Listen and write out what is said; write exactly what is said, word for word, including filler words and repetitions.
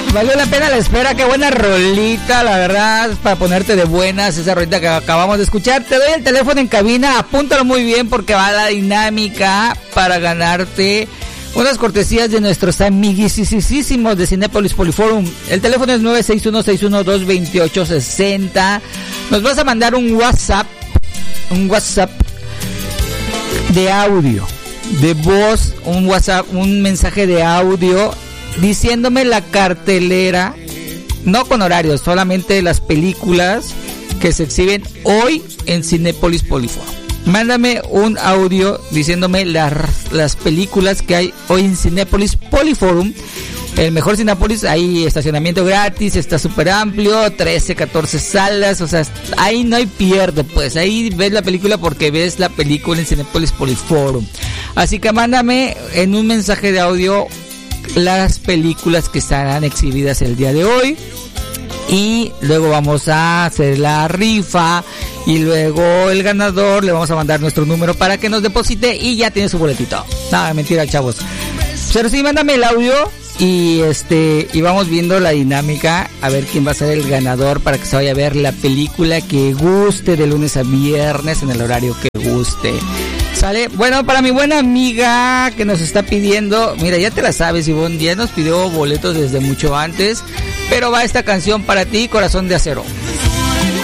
Valió la pena la espera, qué buena rolita, la verdad, para ponerte de buenas, esa rolita que acabamos de escuchar. Te doy el teléfono en cabina, apúntalo muy bien porque va la dinámica para ganarte unas cortesías de nuestros amiguisísimos de Cinépolis Poliforum. El teléfono es nueve seis uno seis uno dos dos ocho seis cero. Nos vas a mandar un WhatsApp, un WhatsApp de audio, de voz, un WhatsApp, un mensaje de audio diciéndome la cartelera, no con horarios, solamente las películas que se exhiben hoy en Cinépolis Poliforum. Mándame un audio diciéndome las, las películas que hay hoy en Cinépolis Poliforum, el mejor Cinépolis. Hay estacionamiento gratis, está súper amplio, trece, catorce salas, o sea, ahí no hay pierde, pues ahí ves la película porque ves la película en Cinépolis Poliforum. Así que mándame en un mensaje de audio las películas que estarán exhibidas el día de hoy y luego vamos a hacer la rifa y luego el ganador le vamos a mandar nuestro número para que nos deposite y ya tiene su boletito. Nada, mentira, chavos, pero sí, mándame el audio y este y vamos viendo la dinámica a ver quién va a ser el ganador para que se vaya a ver la película que guste de lunes a viernes en el horario que guste. ¿Sale? Bueno, para mi buena amiga que nos está pidiendo, mira, ya te la sabes, Ivonne, ya nos pidió boletos desde mucho antes, pero va esta canción para ti, Corazón de Acero.